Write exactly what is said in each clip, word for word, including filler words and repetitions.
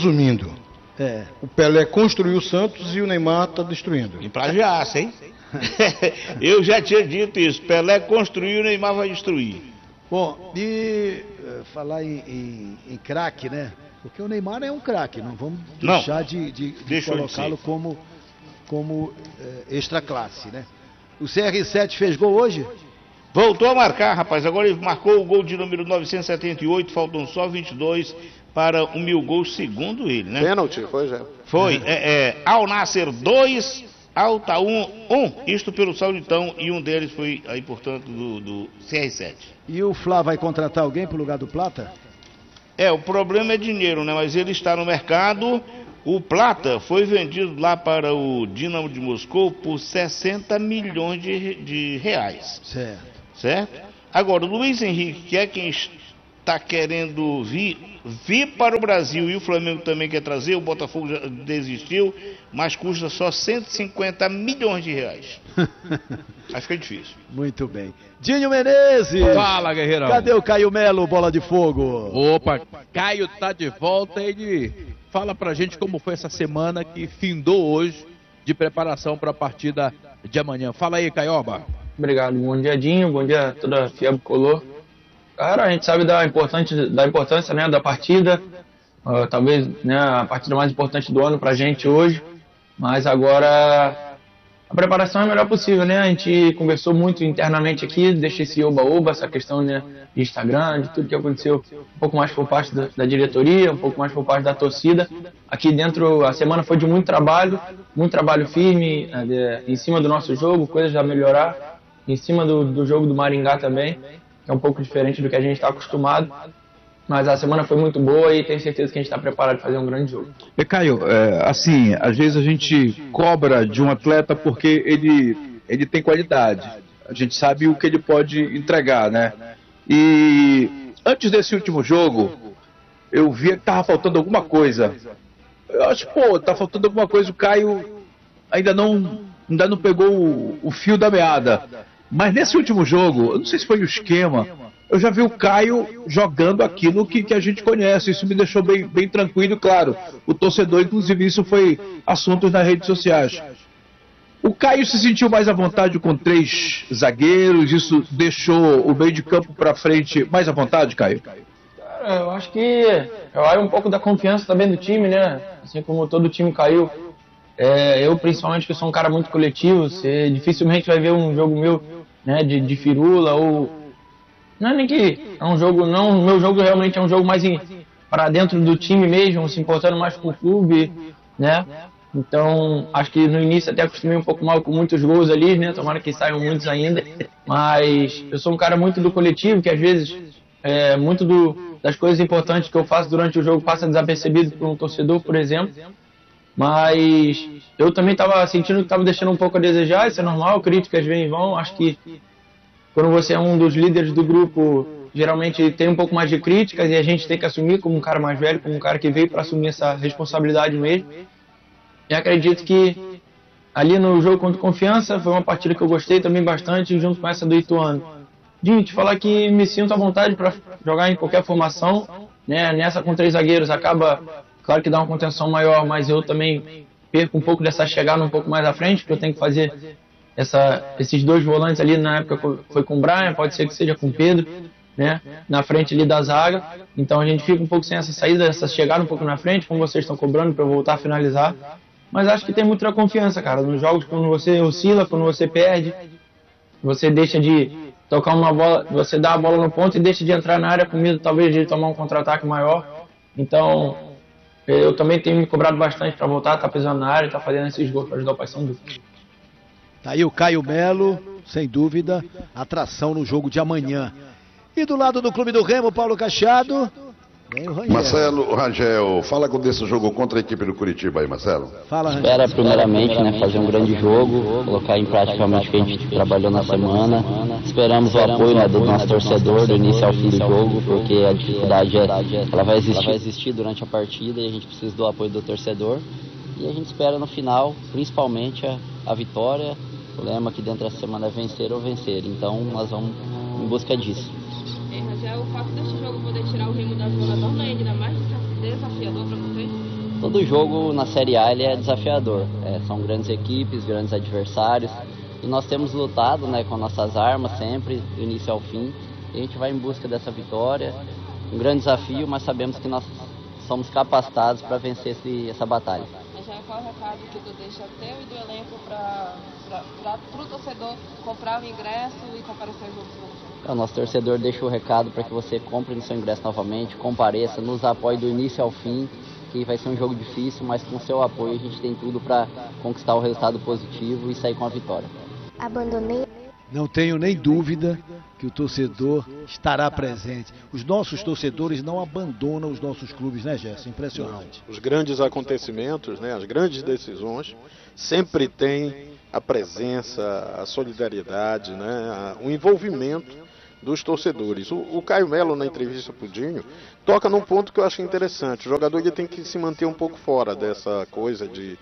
Resumindo, É. o Pelé construiu o Santos e o Neymar está destruindo. E plagiasse, hein? Eu já tinha dito isso. Pelé construiu, o Neymar vai destruir. Bom, e uh, falar em, em, em craque, né? Porque o Neymar é um craque, não vamos Não. deixar de, de, de Deixou de colocá-lo ser. como, como uh, extra classe, né? O C R sete fez gol hoje? Voltou a marcar, rapaz. Agora ele marcou o gol de número novecentos e setenta e oito. Faltam só vinte e dois para o mil gols, segundo ele, né? Pênalti, foi já. Foi. É, é, Al Nasser dois, Altaun um. Isto pelo Sauditão. E um deles foi aí, portanto, do, do C R sete. E o Fla vai contratar alguém pro lugar do Plata? É, o problema é dinheiro, né? Mas ele está no mercado. O Plata foi vendido lá para o Dinamo de Moscou por sessenta milhões de, de reais. Certo. Certo? Agora, o Luiz Henrique, que é quem está querendo vir, vir para o Brasil, e o Flamengo também quer trazer, o Botafogo já desistiu, mas custa só cento e cinquenta milhões de reais. Acho que é difícil. Muito bem. Dinho Menezes! Fala, Guerreirão. Cadê o Caio Melo, bola de fogo? Opa, Caio tá de volta. Ele fala pra gente como foi essa semana que findou hoje de preparação para a partida de amanhã. Fala aí, Caioba. Obrigado, bom dia, Dinho, bom dia a toda a Fiel Color. Cara, a gente sabe da, importante, da importância, né, da partida, uh, talvez, né, a partida mais importante do ano pra gente hoje, mas agora a preparação é a melhor possível, né, a gente conversou muito internamente aqui, deixa esse oba-oba, essa questão, né, de Instagram, de tudo que aconteceu, um pouco mais por parte da, da diretoria, um pouco mais por parte da torcida. Aqui dentro, a semana foi de muito trabalho, muito trabalho firme, uh, de, em cima do nosso jogo, coisas a melhorar, em cima do, do jogo do Maringá também, que é um pouco diferente do que a gente está acostumado, mas a semana foi muito boa e tenho certeza que a gente está preparado para fazer um grande jogo. E Caio, é, assim, às vezes a gente cobra de um atleta porque ele, ele tem qualidade, a gente sabe o que ele pode entregar, né? E antes desse último jogo, eu via que tava faltando alguma coisa. Eu acho, pô, tá faltando alguma coisa, o Caio ainda não, ainda não pegou o, o fio da meada. Mas nesse último jogo, eu não sei se foi o esquema, eu já vi o Caio jogando aquilo que, que a gente conhece. Isso me deixou bem, bem tranquilo, claro. O torcedor, inclusive, isso foi assuntos nas redes sociais. O Caio se sentiu mais à vontade com três zagueiros, isso deixou o meio de campo para frente mais à vontade, Caio? Cara, eu acho que vai um pouco da confiança também do time, né? Assim como todo o time caiu. É, eu, principalmente, que sou um cara muito coletivo, você dificilmente vai ver um jogo meu, né, de, de firula ou... Não é nem que é um jogo, não, o meu jogo realmente é um jogo mais para dentro do time mesmo, se importando mais com o clube, né? Então, acho que no início até acostumei um pouco mal com muitos gols ali, né? Tomara que saiam muitos ainda. Mas eu sou um cara muito do coletivo, que às vezes é, muito do, das coisas importantes que eu faço durante o jogo passa desapercebido por um torcedor, por exemplo. Mas eu também estava sentindo que estava deixando um pouco a desejar, isso é normal, críticas vêm e vão. Acho que quando você é um dos líderes do grupo, geralmente tem um pouco mais de críticas e a gente tem que assumir como um cara mais velho, como um cara que veio para assumir essa responsabilidade mesmo. E acredito que ali no jogo contra o Confiança foi uma partida que eu gostei também bastante, junto com essa do Ituano. Dinho, te falar que me sinto à vontade para jogar em qualquer formação, né? Nessa com três zagueiros acaba, claro que dá uma contenção maior, mas eu também perco um pouco dessa chegada um pouco mais à frente, porque eu tenho que fazer essa, esses dois volantes ali, na época foi com o Brian, pode ser que seja com o Pedro, né? Na frente ali da zaga. Então a gente fica um pouco sem essa saída, essa chegada um pouco na frente, como vocês estão cobrando para eu voltar a finalizar. Mas acho que tem muita confiança, cara. Nos jogos, quando você oscila, quando você perde, você deixa de tocar uma bola, você dá a bola no ponto e deixa de entrar na área com medo, talvez, de tomar um contra-ataque maior. Então, eu também tenho me cobrado bastante para voltar, tá pisando na área, tá fazendo esses gols para ajudar o Paysandu. Tá aí o Caio Melo, sem dúvida, atração no jogo de amanhã. E do lado do Clube do Remo, Paulo Cachado, vem o Rangel. Marcelo, Rangel, fala desse jogo contra a equipe do Curitiba aí, Marcelo. Fala, Rangel. Espera primeiramente, né, fazer um grande jogo, colocar em prática realmente o que a gente trabalhou na semana. Esperamos o apoio, né, do nosso torcedor do início ao fim do jogo, porque a dificuldade é, ela vai existir, ela vai existir durante a partida e a gente precisa do apoio do torcedor. E a gente espera no final, principalmente, a, a vitória. O lema aqui dentro da semana é vencer ou vencer, então nós vamos em busca disso. É, Rangel, o fato deste jogo poder tirar o Remo da zona não é ainda mais desafiador para vocês? Todo jogo na Série A ele é desafiador, é, são grandes equipes, grandes adversários, e nós temos lutado, né, com nossas armas sempre, do início ao fim, e a gente vai em busca dessa vitória, um grande desafio, mas sabemos que nós somos capacitados para vencer esse, essa batalha. Já qual é o recado que tu deixa teu e do elenco para o torcedor comprar o ingresso e comparecer ao jogo? O nosso torcedor deixa o recado para que você compre no seu ingresso novamente, compareça, nos apoie do início ao fim, que vai ser um jogo difícil, mas com seu apoio a gente tem tudo para conquistar o resultado positivo e sair com a vitória. Abandonei. Não tenho nem dúvida que o torcedor estará presente. Os nossos torcedores não abandonam os nossos clubes, né, Gerson? Impressionante. Os grandes acontecimentos, né, as grandes decisões, sempre tem a presença, a solidariedade, né, o envolvimento dos torcedores. O, o Caio Melo, na entrevista para o Dinho, toca num ponto que eu acho interessante. O jogador ele tem que se manter um pouco fora dessa coisa de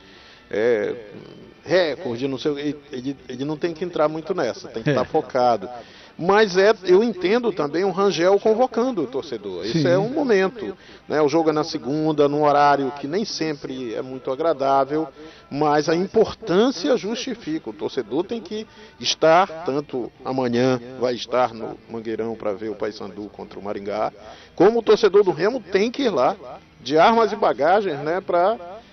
é, recorde, não sei, ele, ele, ele não tem que entrar muito nessa, tem que estar focado. Mas é, eu entendo também o Rangel convocando o torcedor. Isso é um momento, né? O jogo é na segunda, num horário que nem sempre é muito agradável, mas a importância justifica. O torcedor tem que estar, tanto amanhã vai estar no Mangueirão para ver o Paysandu contra o Maringá, como o torcedor do Remo tem que ir lá, de armas e bagagens, né, para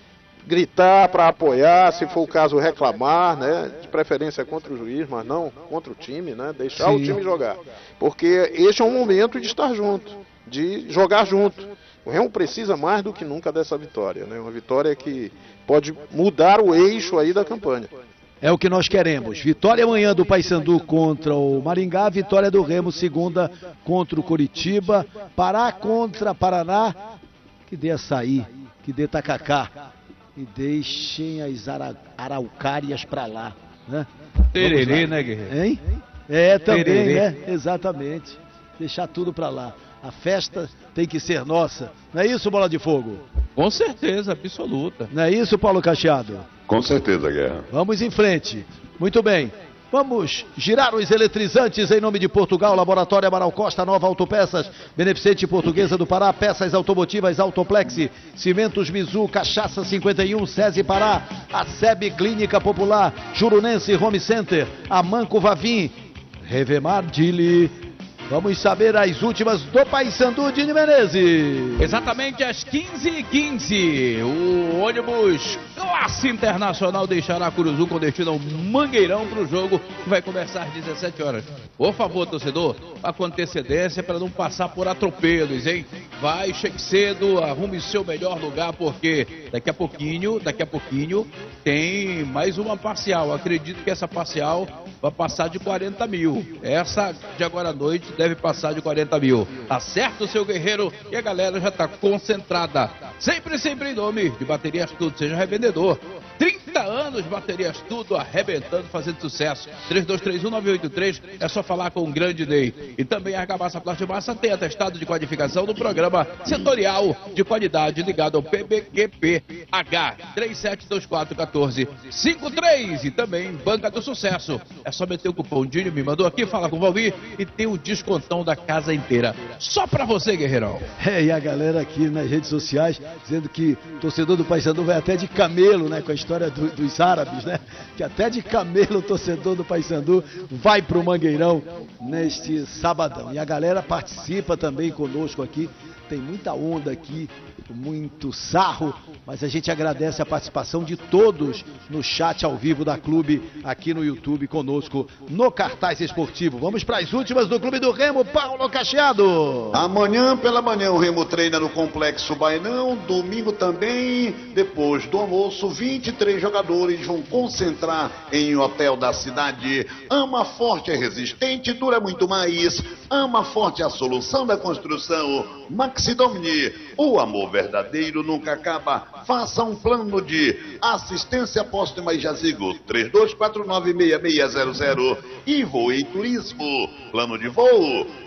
gritar, para apoiar, se for o caso reclamar, né, de preferência contra o juiz, mas não contra o time, né, deixar Sim. o time jogar, porque este é um momento de estar junto, de jogar junto. O Remo precisa mais do que nunca dessa vitória, né, uma vitória que pode mudar o eixo aí da campanha. É o que nós queremos. Vitória amanhã do Paysandu contra o Maringá, vitória do Remo segunda contra o Coritiba, Pará contra Paraná, que dê açaí, que dê tacacá. E deixem as ara, araucárias pra lá, né? Tererê, né, Guerreiro? Hein? É, também, Tererê. né? Exatamente. Deixar tudo pra lá. A festa tem que ser nossa. Não é isso, Bola de Fogo? Com certeza, absoluta. Não é isso, Paulo Cacheado? Com certeza, Guerra. Vamos em frente. Muito bem. Vamos girar os eletrizantes em nome de Portugal, Laboratório Amaral Costa, Nova Autopeças, Beneficente Portuguesa do Pará, Peças Automotivas Autoplex, Cimentos Mizu, Cachaça cinquenta e um, SESI Pará, a SEB Clínica Popular, Jurunense Home Center, Amanco Vavim, Revemar Dili. Vamos saber as últimas do Paysandu, Dini Menezes. Exatamente às quinze e quinze, o ônibus Classe Internacional deixará Curuzu com destino ao Mangueirão para o jogo que vai começar às dezessete horas. Por favor, torcedor, vá com antecedência para não passar por atropelos, hein? Vai, chegue cedo, arrume seu melhor lugar, porque daqui a pouquinho, daqui a pouquinho tem mais uma parcial. Acredito que essa parcial vai passar de quarenta mil. Essa de agora à noite deve passar de quarenta mil. Tá certo, seu guerreiro? E a galera já tá concentrada. Sempre, sempre em nome de Baterias Tudo. Seja revendedor. trinta anos, Baterias Tudo, arrebentando, fazendo sucesso. três dois três um nove oito três, é só falar com o grande Ney. E também a Argamassa Plastimassa tem atestado de qualificação do programa setorial de qualidade ligado ao P B Q P H três sete dois quatro um quatro cinco três. E também Banca do Sucesso. É só meter o cupom Dinho, me mandou aqui, fala com o Valmir e tem o descontão da casa inteira. Só pra você, guerreirão. É, e a galera aqui nas redes sociais dizendo que o torcedor do Paysandu vai até de camelo, né, com a história do, dos árabes, né, que até de camelo o torcedor do Paysandu vai pro Mangueirão neste sabadão. E a galera participa também conosco aqui, tem muita onda aqui, muito sarro, mas a gente agradece a participação de todos no chat ao vivo da Clube, aqui no YouTube conosco, no Cartaz Esportivo. Vamos para as últimas do Clube do Remo, Paulo Cacheado. Amanhã pela manhã o Remo treina no Complexo Bainão, domingo também, depois do almoço, vinte e três jogadores vão concentrar em um hotel da cidade. Ama Forte é resistente, dura muito mais. Ama Forte é a solução da construção. Maxi Domini, o amor verdadeiro nunca acaba. Faça um plano de assistência póstuma e jazigo três dois quatro nove seis seis zero zero e Voe Turismo. Plano de voo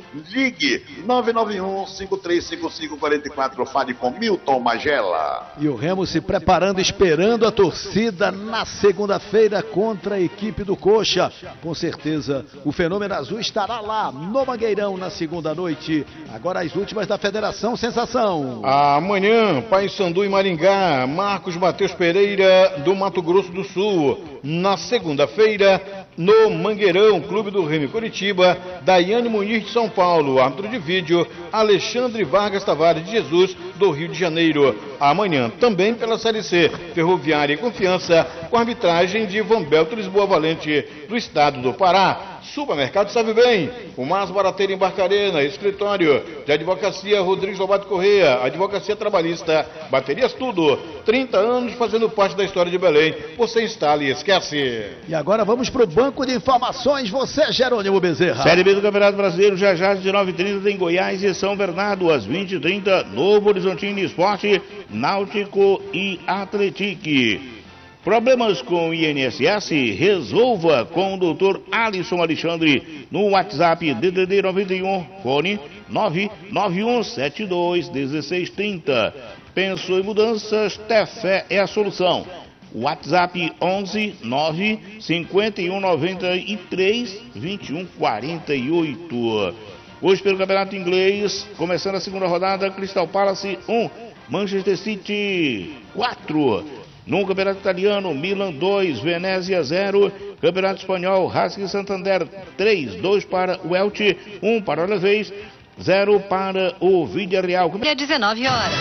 Ligue nove nove um, cinco três cinco cinco, quatro quatro, fale com Milton Magela. E o Remo se preparando, esperando a torcida na segunda-feira contra a equipe do Coxa. Com certeza o Fenômeno Azul estará lá no Mangueirão na segunda noite. Agora as últimas da Federação Sensação. Amanhã, Paysandu e Maringá, Marcos Mateus Pereira do Mato Grosso do Sul. Na segunda-feira, no Mangueirão, Clube do Remo Curitiba, Daiane Muniz de São Paulo, árbitro de vídeo, Alexandre Vargas Tavares de Jesus do Rio de Janeiro. Amanhã, também pela Série C, Ferroviária e Confiança, com a arbitragem de Vanbelto Lisboa Valente, do estado do Pará. Supermercado Sabe Bem, o mais barateiro em Barcarena, escritório de advocacia Rodrigues Lobato Correia, advocacia trabalhista, baterias tudo, trinta anos fazendo parte da história de Belém, você instala e esquece. E agora vamos para o banco de informações, você Jerônimo Bezerra. Série B do Campeonato Brasileiro, já já às dezenove e trinta em Goiás e São Bernardo, às vinte e trinta, Novo Horizontino Esporte, Náutico e Atletique. Problemas com o I N S S? Resolva com o doutor Alisson Alexandre no WhatsApp D D D noventa e um, fone nove nove um sete dois um seis três zero. Pensou em mudanças? Tefé é a solução. WhatsApp onze nove cinquenta e um noventa e três vinte e um quarenta e oito. Hoje pelo Campeonato Inglês, começando a segunda rodada, Crystal Palace um, Manchester City quatro. No Campeonato Italiano, Milan dois, Venezia zero. Campeonato Espanhol, Racing Santander três, dois para o Elche, um para o Alavés, zero para o Villarreal. É dezenove horas.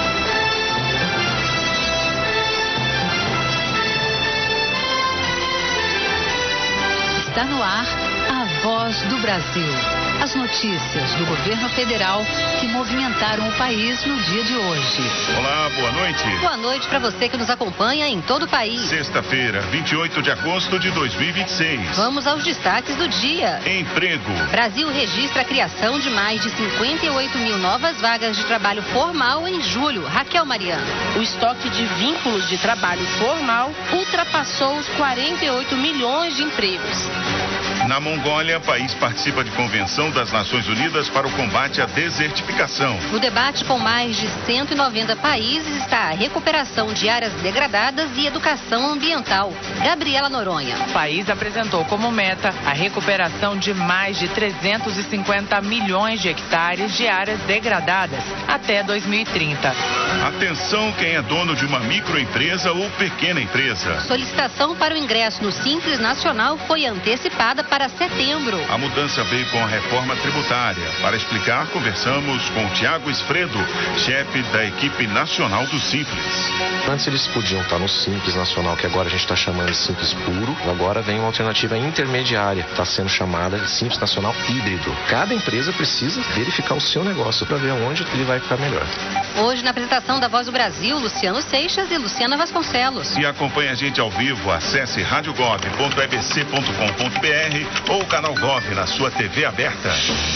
Está no ar a Voz do Brasil. As notícias do governo federal que movimentaram o país no dia de hoje. Olá, boa noite. Boa noite para você que nos acompanha em todo o país. Sexta-feira, vinte e oito de agosto de dois mil e vinte e seis. Vamos aos destaques do dia. Emprego. Brasil registra a criação de mais de cinquenta e oito mil novas vagas de trabalho formal em julho. Raquel Mariano. O estoque de vínculos de trabalho formal ultrapassou os quarenta e oito milhões de empregos. Na Mongólia, o país participa de convenção das Nações Unidas para o combate à desertificação. No debate com mais de cento e noventa países está a recuperação de áreas degradadas e educação ambiental. Gabriela Noronha. O país apresentou como meta a recuperação de mais de trezentos e cinquenta milhões de hectares de áreas degradadas até dois mil e trinta. Atenção quem é dono de uma microempresa ou pequena empresa. Solicitação para o ingresso no Simples Nacional foi antecipada para setembro. A mudança veio com a reforma tributária. Para explicar, conversamos com o Tiago Esfredo, chefe da equipe nacional do Simples. Antes eles podiam estar no Simples Nacional, que agora a gente está chamando de Simples Puro. Agora vem uma alternativa intermediária, está sendo chamada de Simples Nacional Híbrido. Cada empresa precisa verificar o seu negócio para ver onde ele vai ficar melhor. Hoje, na apresentação da Voz do Brasil, Luciano Seixas e Luciana Vasconcelos. E acompanhe a gente ao vivo, acesse rádio gov ponto e b c ponto com ponto b r ou o canal Gov na sua T V aberta.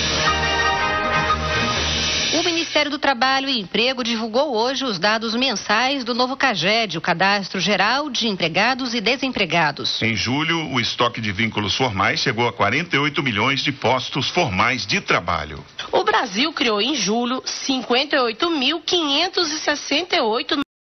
O Ministério do Trabalho e Emprego divulgou hoje os dados mensais do novo CAGED, o Cadastro Geral de Empregados e Desempregados. Em julho, o estoque de vínculos formais chegou a quarenta e oito milhões de postos formais de trabalho. O Brasil criou em julho cinquenta e oito mil quinhentos e sessenta e oito